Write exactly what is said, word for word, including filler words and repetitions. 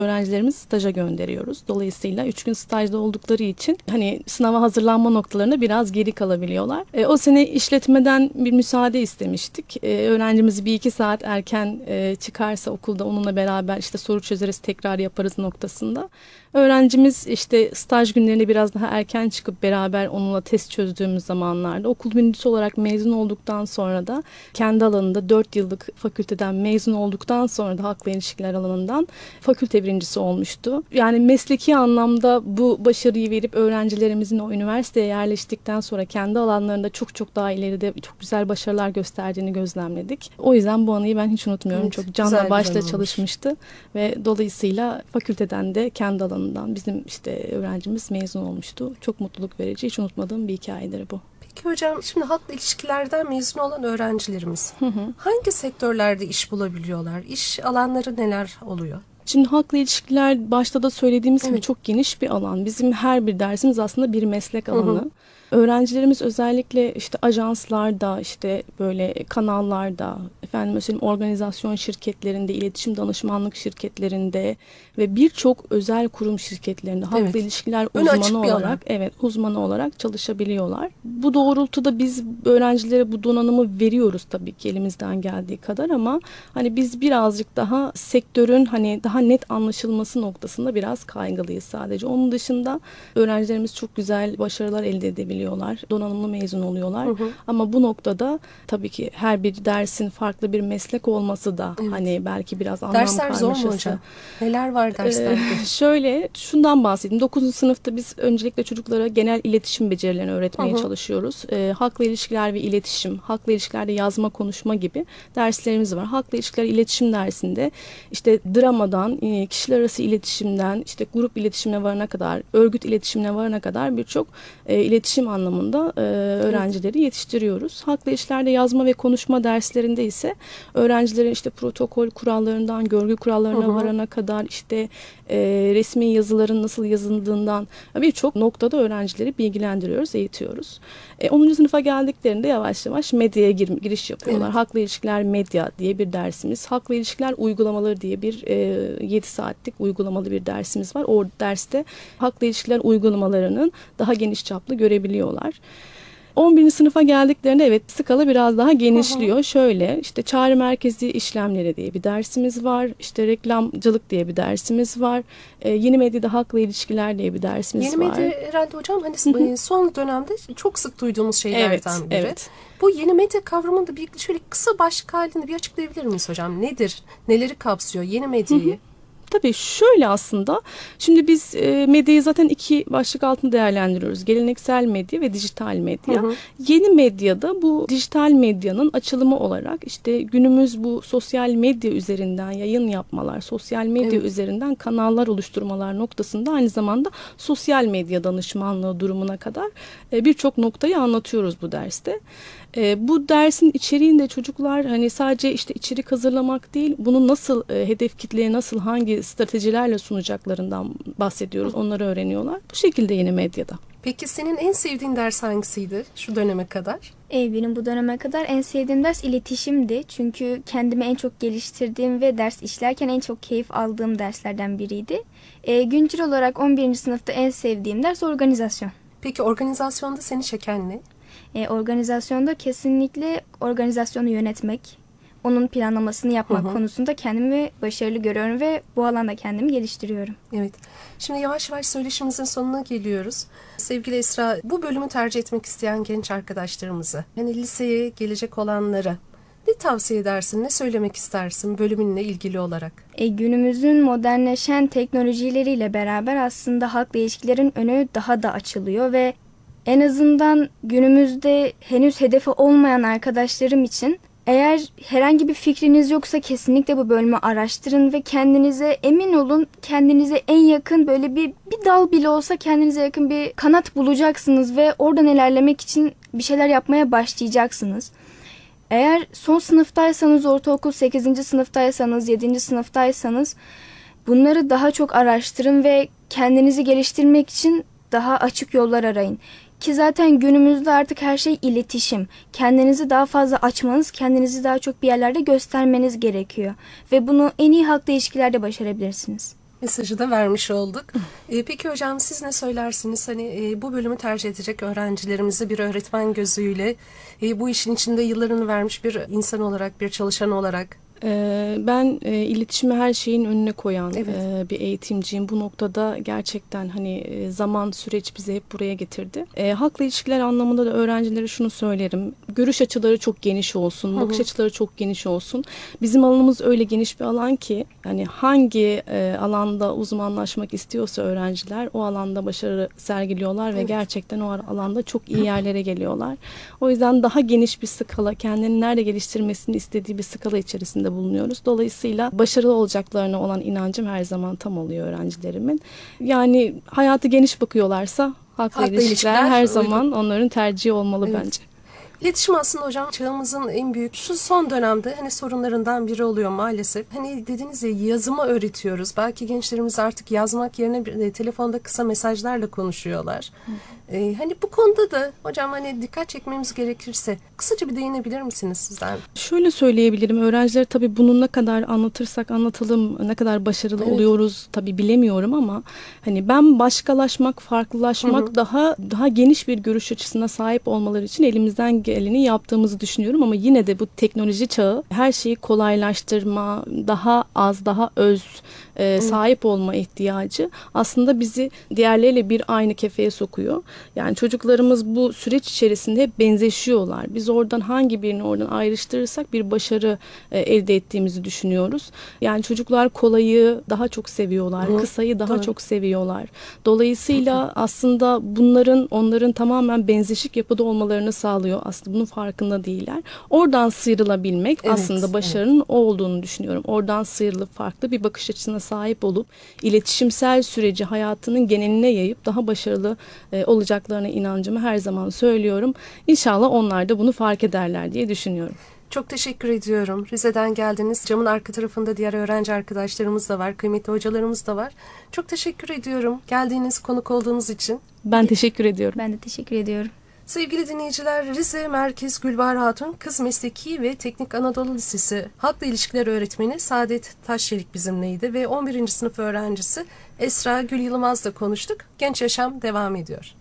Öğrencilerimizi staja gönderiyoruz. Dolayısıyla üç gün stajda oldukları için hani sınava hazırlanma noktalarında biraz geri kalabiliyorlar. E, o sene işletmeden bir müsaade istemiştik. E, öğrencimiz bir iki saat erken e, çıkarsa okulda onunla beraber işte soru çözeriz, tekrar yaparız noktasında. Öğrencimiz işte staj günlerine biraz daha erken çıkıp beraber onunla test çözdüğümüz zamanlarda okul birincisi olarak mezun olduktan sonra da kendi alanında dört yıllık fakülteden mezun olduktan sonra da halkla ilişkiler alanından fakülte birincisi olmuştu. Yani mesleki anlamda bu başarıyı verip öğrencilerimizin o üniversiteye yerleştikten sonra kendi alanlarında çok çok daha ileride çok güzel başarılar gösterdiğini gözlemledik. O yüzden bu anıyı ben hiç unutmuyorum. Evet, çok canla güzel bir başla anı olmuş. çalışmıştı ve dolayısıyla fakülteden de kendi alanından bizim işte öğrencimiz mezun olmuştu. Çok mutluluk verici. Hiç unutmadığım bir hikayedir bu. Peki hocam, şimdi halkla ilişkilerden mezun olan öğrencilerimiz Hı hı. hangi sektörlerde iş bulabiliyorlar? İş alanları neler oluyor? Şimdi halkla ilişkiler başta da söylediğimiz gibi Evet. çok geniş bir alan. Bizim her bir dersimiz aslında bir meslek Hı hı. alanı. Öğrencilerimiz özellikle işte ajanslarda, işte böyle kanallarda, efendim söyleyeyim organizasyon şirketlerinde, iletişim danışmanlık şirketlerinde ve birçok özel kurum şirketlerinde halkla Evet. ilişkiler Önü açık uzmanı bir alan. olarak, evet, uzmanı olarak çalışabiliyorlar. Bu doğrultuda biz öğrencilere bu donanımı veriyoruz tabii ki elimizden geldiği kadar, ama hani biz birazcık daha sektörün hani daha net anlaşılması noktasında biraz kaygılıyız sadece. Onun dışında öğrencilerimiz çok güzel başarılar elde edebiliyorlar. Donanımlı mezun oluyorlar. Hı hı. Ama bu noktada tabii ki her bir dersin farklı bir meslek olması da Evet. hani belki biraz anlam Dersler zor mu karmaşası. hocam? Neler var Ee, derslerde? şöyle şundan bahsedeyim. dokuzuncu sınıfta biz öncelikle çocuklara genel iletişim becerilerini Hı öğretmeye hı. çalışıyoruz. Ee, halkla ilişkiler ve iletişim, halkla ilişkilerde yazma, konuşma gibi derslerimiz var. Halkla ilişkiler iletişim dersinde işte dramadan, e, kişiler arası iletişimden, işte grup iletişimine varana kadar, örgüt iletişimine varana kadar birçok e, iletişim anlamında e, öğrencileri yetiştiriyoruz. Halkla ilişkilerde yazma ve konuşma derslerinde ise öğrencilerin işte protokol kurallarından, görgü kurallarına Hı hı. varana kadar işte e, resmi yazıların nasıl yazıldığından birçok noktada öğrencileri bilgilendiriyoruz, eğitiyoruz. E, onuncu sınıfa geldiklerinde yavaş yavaş medyaya gir, giriş yapıyorlar. Evet. Halkla ilişkiler medya diye bir dersimiz. Halkla ilişkiler uygulamaları diye bir e, yedi saatlik uygulamalı bir dersimiz var. O derste halkla ilişkiler uygulamalarının daha geniş çaplı görebiliyorlar. on birinci sınıfa geldiklerinde evet skala biraz daha genişliyor. Hı hı. Şöyle işte çağrı merkezi işlemleri diye bir dersimiz var. İşte reklamcılık diye bir dersimiz var. Ee, yeni medyada halkla ilişkiler diye bir dersimiz Yeni var. medya herhalde hocam hani e, son dönemde çok sık duyduğumuz Evet, şeylerden biri. evet. Bu yeni medya kavramını da bir şöyle kısa başlık halinde bir açıklayabilir miyiz hocam? Nedir? Neleri kapsıyor yeni medyayı? Tabii şöyle aslında, şimdi biz e, medyayı zaten iki başlık altında değerlendiriyoruz. Geleneksel medya ve dijital Hı medya. hı. Yeni medyada bu dijital medyanın açılımı olarak işte günümüz bu sosyal medya üzerinden yayın yapmalar, sosyal medya Evet. üzerinden kanallar oluşturmalar noktasında aynı zamanda sosyal medya danışmanlığı durumuna kadar e, birçok noktayı anlatıyoruz bu derste. E, bu dersin içeriğinde çocuklar hani sadece işte içerik hazırlamak değil, bunu nasıl e, hedef kitleye nasıl hangi stratejilerle sunacaklarından bahsediyoruz. Onları öğreniyorlar. Bu şekilde yeni medyada. Peki senin en sevdiğin ders hangisiydi şu döneme kadar? E, benim bu döneme kadar en sevdiğim ders iletişimdi. Çünkü kendimi en çok geliştirdiğim ve ders işlerken en çok keyif aldığım derslerden biriydi. E, güncel olarak on birinci sınıfta en sevdiğim ders organizasyon. Peki organizasyonda seni çeken ne? E, organizasyonda kesinlikle organizasyonu yönetmek, onun planlamasını yapmak Hı hı. konusunda kendimi başarılı görüyorum ve bu alanda kendimi geliştiriyorum. Evet. Şimdi yavaş yavaş söyleşimizin sonuna geliyoruz. Sevgili Esra, bu bölümü tercih etmek isteyen genç arkadaşlarımızı, yani liseye gelecek olanlara ne tavsiye edersin, ne söylemek istersin bölümünle ilgili olarak? E, günümüzün modernleşen teknolojileriyle beraber aslında halkla ilişkilerin önü daha da açılıyor ve en azından günümüzde henüz hedefi olmayan arkadaşlarım için eğer herhangi bir fikriniz yoksa kesinlikle bu bölümü araştırın ve kendinize emin olun, kendinize en yakın böyle bir, bir dal bile olsa kendinize yakın bir kanat bulacaksınız ve oradan ilerlemek için bir şeyler yapmaya başlayacaksınız. Eğer son sınıftaysanız, ortaokul sekizinci sınıftaysanız, yedinci sınıftaysanız bunları daha çok araştırın ve kendinizi geliştirmek için daha açık yollar arayın. Ki zaten günümüzde artık her şey iletişim. Kendinizi daha fazla açmanız, kendinizi daha çok bir yerlerde göstermeniz gerekiyor. Ve bunu en iyi halkla ilişkilerde başarabilirsiniz. Mesajı da vermiş olduk. Ee, peki hocam siz ne söylersiniz? Hani e, bu bölümü tercih edecek öğrencilerimizi bir öğretmen gözüyle e, bu işin içinde yıllarını vermiş bir insan olarak, bir çalışan olarak. Ben e, iletişimi her şeyin önüne koyan Evet. e, bir eğitimciyim. Bu noktada gerçekten hani e, zaman, süreç bizi hep buraya getirdi. E, halkla ilişkiler anlamında da öğrencilere şunu söylerim. Görüş açıları çok geniş olsun, bakış Hı hı. açıları çok geniş olsun. Bizim alanımız öyle geniş bir alan ki yani hangi e, alanda uzmanlaşmak istiyorsa öğrenciler o alanda başarı sergiliyorlar ve Evet. gerçekten o alanda çok iyi yerlere geliyorlar. O yüzden daha geniş bir skala, kendini nerede geliştirmesini istediği bir skala içerisinde bulunuyoruz. Dolayısıyla başarılı olacaklarına olan inancım her zaman tam oluyor öğrencilerimin. Yani hayatı geniş bakıyorlarsa halkla Halkla ilişkiler, ilişkiler her uygun. zaman onların tercihi olmalı Evet. bence. İletişim aslında hocam çağımızın en büyük şu son dönemde hani sorunlarından biri oluyor maalesef. Hani dediniz ya yazımı öğretiyoruz. Belki gençlerimiz artık yazmak yerine bir, e, telefonda kısa mesajlarla konuşuyorlar. Ee, hani bu konuda da hocam hani dikkat çekmemiz gerekirse kısaca bir değinebilir misiniz sizden? Şöyle söyleyebilirim. Öğrenciler tabii bunu ne kadar anlatırsak anlatalım, ne kadar başarılı Evet. oluyoruz tabii bilemiyorum ama hani ben başkalaşmak, farklılaşmak, Hı hı. daha daha geniş bir görüş açısına sahip olmaları için elimizden geleni yaptığımızı düşünüyorum ama yine de bu teknoloji çağı her şeyi kolaylaştırma, daha az, daha öz e, sahip olma ihtiyacı aslında bizi diğerleriyle bir aynı kefeye sokuyor. Yani çocuklarımız bu süreç içerisinde hep benzeşiyorlar. Biz oradan hangi birini oradan ayrıştırırsak bir başarı e, elde ettiğimizi düşünüyoruz. Yani çocuklar kolayı daha çok seviyorlar, Hı, kısayı daha doğru. çok seviyorlar. Dolayısıyla aslında bunların onların tamamen benzeşik yapıda olmalarını sağlıyor. Aslında bunun farkında değiller. Oradan sıyrılabilmek Evet, aslında başarının o olduğunu düşünüyorum. Oradan sıyrılıp farklı bir bakış açısına sahip olup iletişimsel süreci hayatının geneline yayıp daha başarılı e, olacaklarına inancımı her zaman söylüyorum. İnşallah onlar da bunu fark ederler diye düşünüyorum. Çok teşekkür ediyorum. Rize'den geldiniz. Camın arka tarafında diğer öğrenci arkadaşlarımız da var. Kıymetli hocalarımız da var. Çok teşekkür ediyorum. Geldiğiniz, konuk olduğunuz için. Ben teşekkür ediyorum. Ben de teşekkür ediyorum. Sevgili dinleyiciler, Rize Merkez Gülbahar Hatun Kız Mesleki ve Teknik Anadolu Lisesi Halkla İlişkiler Öğretmeni Saadet Taşçelik bizimleydi ve on birinci sınıf öğrencisi Esra Gül Yılmaz'la konuştuk. Genç Yaşam devam ediyor.